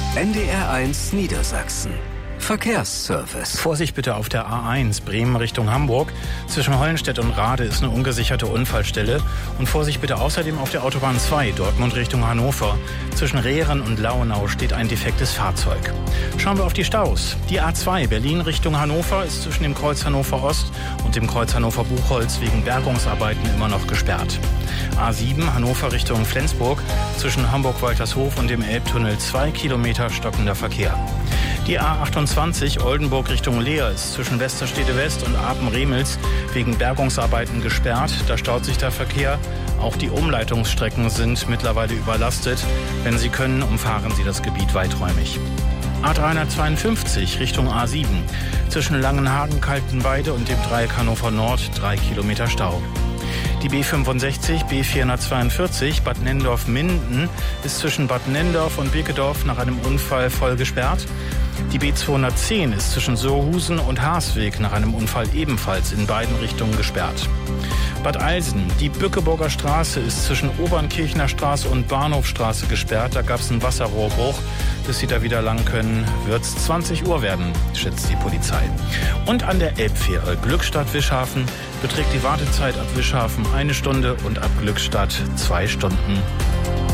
NDR1 Niedersachsen. Verkehrsservice. Vorsicht bitte auf der A1 Bremen Richtung Hamburg. Zwischen Hollenstedt und Rade ist eine ungesicherte Unfallstelle. Und Vorsicht bitte außerdem auf der Autobahn 2 Dortmund Richtung Hannover. Zwischen Rehren und Lauenau steht ein defektes Fahrzeug. Schauen wir auf die Staus. Die A2 Berlin Richtung Hannover ist zwischen dem Kreuz Hannover Ost und dem Kreuz Hannover Buchholz wegen Bergungsarbeiten immer noch gesperrt. A7 Hannover Richtung Flensburg. Zwischen Hamburg-Waltershof und dem Elbtunnel 2 Kilometer stockender Verkehr. Die A28 Oldenburg Richtung Leer ist zwischen Westerstede West und Apen-Remels wegen Bergungsarbeiten gesperrt. Da staut sich der Verkehr. Auch die Umleitungsstrecken sind mittlerweile überlastet. Wenn Sie können, umfahren Sie das Gebiet weiträumig. A352 Richtung A7. Zwischen Langenhagen, Kaltenweide und dem Dreieck Hannover Nord 3 Kilometer Stau. Die B65, B442 Bad Nenndorf-Minden ist zwischen Bad Nenndorf und Birkedorf nach einem Unfall voll gesperrt. Die B210 ist zwischen Sohusen und Haasweg nach einem Unfall ebenfalls in beiden Richtungen gesperrt. Bad Eilsen, die Bückeburger Straße ist zwischen Obernkirchner Straße und Bahnhofstraße gesperrt. Da gab es einen Wasserrohrbruch. Bis Sie da wieder lang können, wird es 20 Uhr werden, schätzt die Polizei. Und an der Elbfähre Glückstadt-Wischhafen beträgt die Wartezeit ab Wischhafen 1 Stunde und ab Glückstadt 2 Stunden.